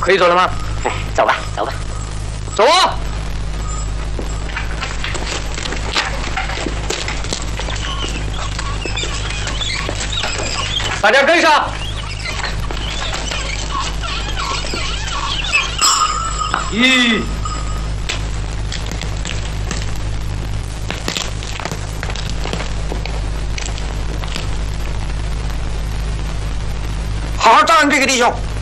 可以走了吗？ 哎，走吧，走吧， 走啊！大家跟上！好好照应这个弟兄。